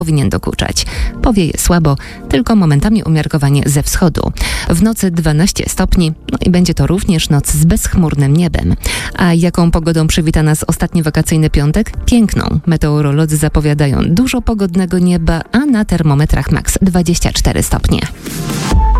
powinien dokuczać. Powieje słabo, tylko momentami umiarkowanie ze wschodu. W nocy 12 stopni, i będzie to również noc z bezchmurnym niebem. A jaką pogodą przywita nas ostatni wakacyjny piątek? Piękną. Meteorolodzy zapowiadają dużo pogodnego nieba, a na termometrach maks 24 stopnie.